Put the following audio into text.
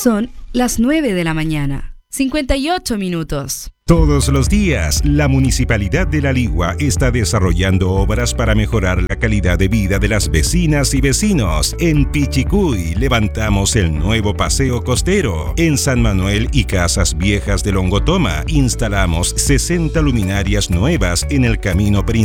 Son las 9 de la mañana, 58 minutos. Todos los días, la Municipalidad de La Ligua está desarrollando obras para mejorar la calidad de vida de las vecinas y vecinos. En Pichicuy levantamos el nuevo paseo costero. En San Manuel y Casas Viejas de Longotoma instalamos 60 luminarias nuevas en el camino principal.